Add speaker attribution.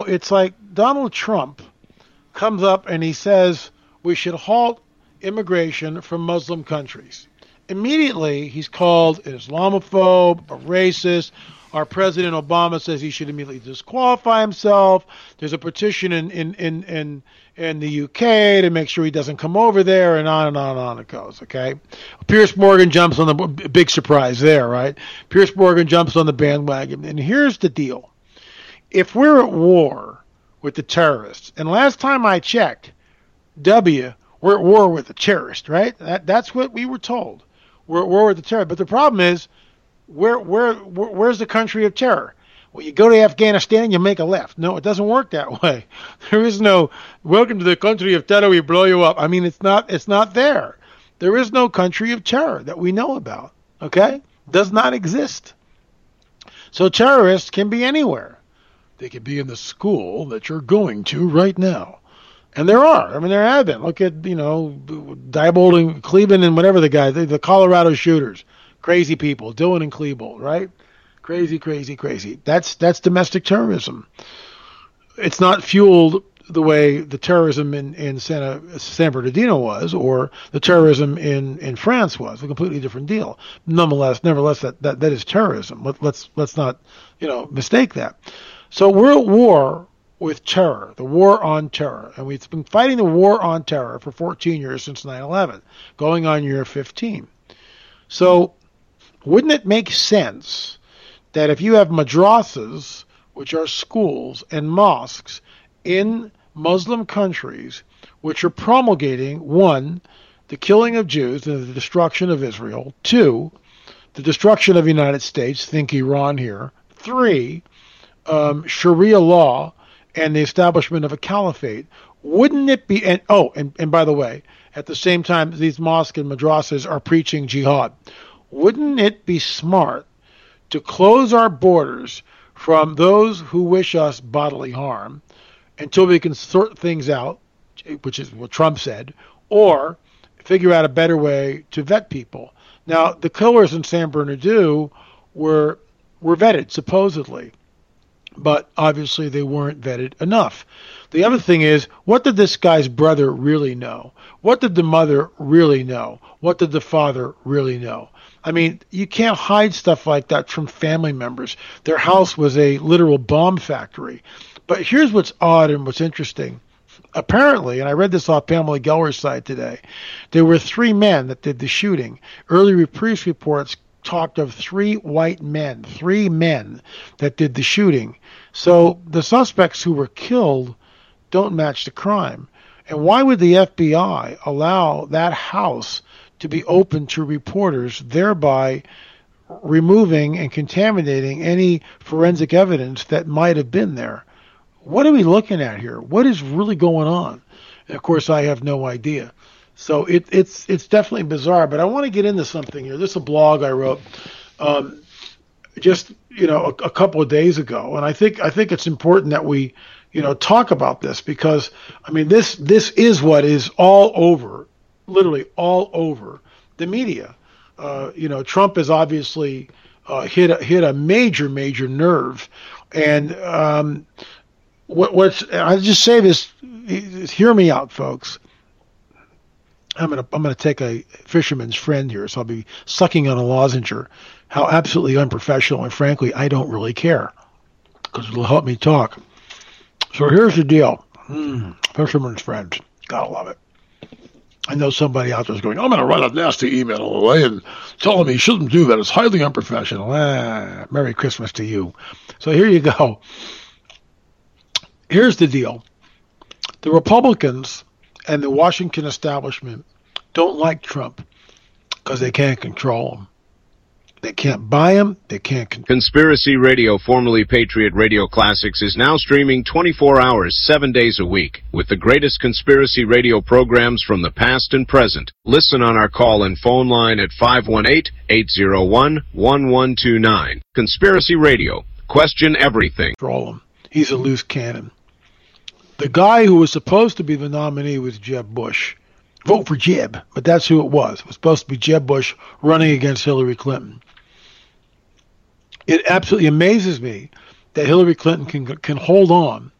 Speaker 1: it's like Donald Trump comes up and he says we should halt immigration from Muslim countries. Immediately, he's called an Islamophobe, a racist. Our President Obama says he should immediately disqualify himself. There's a petition in the UK to make sure he doesn't come over there, and on and on and on it goes, okay? Piers Morgan jumps on the big surprise there, right? Piers Morgan jumps on the bandwagon. And here's the deal. If we're at war with the terrorists, and last time I checked, we're at war with the terrorists, right? That's what we were told. We're at war with the terrorists. But the problem is, where's the country of terror? Well, you go to Afghanistan and you make a left. No, it doesn't work that way. There is no welcome to the country of terror. We blow you up. I mean, it's not there. There is no country of terror that we know about. Okay, does not exist. So terrorists can be anywhere. They can be in the school that you're going to right now. And there are. I mean, there have been. Look at, Diebold and Cleveland and whatever the guy, the Colorado shooters. Crazy people. Dylan and Klebold, right? Crazy, crazy, crazy. That's domestic terrorism. It's not fueled the way the terrorism in San Bernardino was, or the terrorism in France was. A completely different deal. Nevertheless, that is terrorism. Let's not, mistake that. So we're at war with terror, the war on terror. And we've been fighting the war on terror for 14 years since 9/11, going on year 15. So wouldn't it make sense that if you have madrasas, which are schools, and mosques in Muslim countries, which are promulgating, 1, the killing of Jews and the destruction of Israel, 2, the destruction of the United States, think Iran here, 3, Sharia law, and the establishment of a caliphate, wouldn't it be, and by the way, at the same time these mosques and madrasas are preaching jihad, wouldn't it be smart to close our borders from those who wish us bodily harm until we can sort things out, which is what Trump said, or figure out a better way to vet people? Now, the killers in San Bernardino were vetted, supposedly, but obviously they weren't vetted enough. The other thing is, what did this guy's brother really know? What did the mother really know? What did the father really know? I mean, you can't hide stuff like that from family members. Their house was a literal bomb factory. But here's what's odd and what's interesting. Apparently, and I read this off Pamela Geller's site today, there were 3 men that did the shooting. Early police reports talked of 3 white men, 3 men that did the shooting. So the suspects who were killed don't match the crime. And why would the FBI allow that house to be open to reporters, thereby removing and contaminating any forensic evidence that might have been there? What are we looking at here? What is really going on? And of course, I have no idea. So it's definitely bizarre. But I want to get into something here. This is a blog I wrote just a couple of days ago, and I think it's important that we talk about this, because I mean this is what is all over, literally all over the media. Trump has obviously hit a major nerve, and I just say this, hear me out, folks. I'm gonna take a fisherman's friend here, so I'll be sucking on a lozenge. How absolutely unprofessional, and frankly, I don't really care, because it'll help me talk. So here's the deal. Fisherman's friends, gotta love it. I know somebody out there is going, I'm going to write a nasty email away and tell him he shouldn't do that. It's highly unprofessional. Merry Christmas to you. So here you go. Here's the deal. The Republicans and the Washington establishment don't like Trump because they can't control him. They can't buy him. They can't control him.
Speaker 2: Conspiracy Radio, formerly Patriot Radio Classics, is now streaming 24 hours, 7 days a week, with the greatest conspiracy radio programs from the past and present. Listen on our call and phone line at 518-801-1129. Conspiracy Radio. Question everything.
Speaker 1: Control him. He's a loose cannon. The guy who was supposed to be the nominee was Jeb Bush. Vote for Jeb, but that's who it was. It was supposed to be Jeb Bush running against Hillary Clinton. It absolutely amazes me that Hillary Clinton can hold on